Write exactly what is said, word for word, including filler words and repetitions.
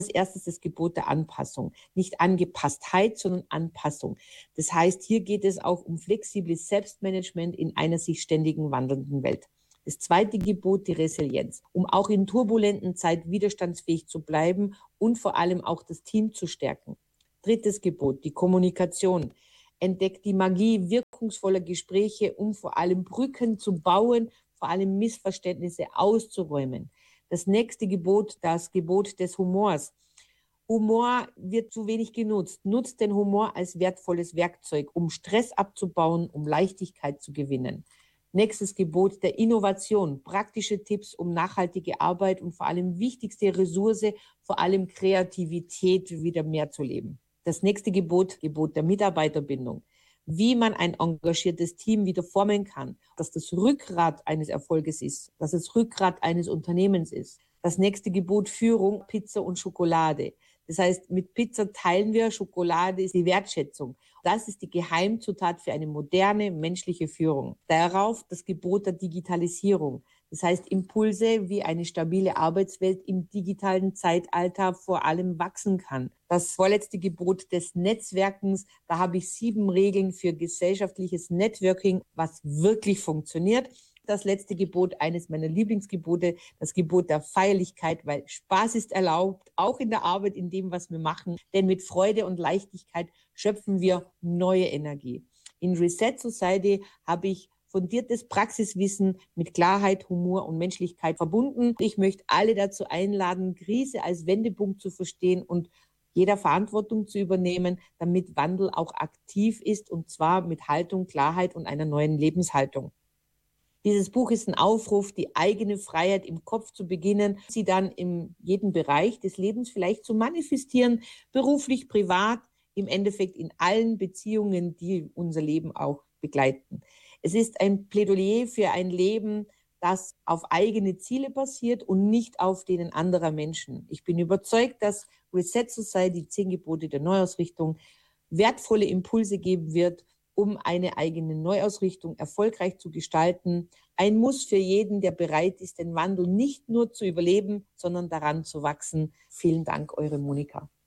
Als erstes das Gebot der Anpassung. Nicht Angepasstheit, sondern Anpassung. Das heißt, hier geht es auch um flexibles Selbstmanagement in einer sich ständigen wandelnden Welt. Das zweite Gebot, die Resilienz, um auch in turbulenten Zeiten widerstandsfähig zu bleiben und vor allem auch das Team zu stärken. Drittes Gebot, die Kommunikation. Entdeckt die Magie wirkungsvoller Gespräche, um vor allem Brücken zu bauen, vor allem Missverständnisse auszuräumen. Das nächste Gebot, das Gebot des Humors. Humor wird zu wenig genutzt. Nutzt den Humor als wertvolles Werkzeug, um Stress abzubauen, um Leichtigkeit zu gewinnen. Nächstes Gebot der Innovation. Praktische Tipps um nachhaltige Arbeit und vor allem wichtigste Ressource, vor allem Kreativität wieder mehr zu leben. Das nächste Gebot, Gebot der Mitarbeiterbindung. Wie man ein engagiertes Team wieder formen kann, dass das Rückgrat eines Erfolges ist, dass es Rückgrat eines Unternehmens ist. Das nächste Gebot Führung, Pizza und Schokolade. Das heißt, mit Pizza teilen wir, Schokolade ist die Wertschätzung. Das ist die Geheimzutat für eine moderne menschliche Führung. Darauf das Gebot der Digitalisierung. Das heißt, Impulse, wie eine stabile Arbeitswelt im digitalen Zeitalter vor allem wachsen kann. Das vorletzte Gebot des Netzwerkens, da habe ich sieben Regeln für gesellschaftliches Networking, was wirklich funktioniert. Das letzte Gebot, eines meiner Lieblingsgebote, das Gebot der Feierlichkeit, weil Spaß ist erlaubt, auch in der Arbeit, in dem, was wir machen. Denn mit Freude und Leichtigkeit schöpfen wir neue Energie. In Reset Society habe ich fundiertes Praxiswissen mit Klarheit, Humor und Menschlichkeit verbunden. Ich möchte alle dazu einladen, Krise als Wendepunkt zu verstehen und jeder Verantwortung zu übernehmen, damit Wandel auch aktiv ist, und zwar mit Haltung, Klarheit und einer neuen Lebenshaltung. Dieses Buch ist ein Aufruf, die eigene Freiheit im Kopf zu beginnen, sie dann in jedem Bereich des Lebens vielleicht zu manifestieren, beruflich, privat, im Endeffekt in allen Beziehungen, die unser Leben auch begleiten. Es ist ein Plädoyer für ein Leben, das auf eigene Ziele basiert und nicht auf denen anderer Menschen. Ich bin überzeugt, dass Reset Society, die zehn Gebote der Neuausrichtung, wertvolle Impulse geben wird, um eine eigene Neuausrichtung erfolgreich zu gestalten. Ein Muss für jeden, der bereit ist, den Wandel nicht nur zu überleben, sondern daran zu wachsen. Vielen Dank, eure Monika.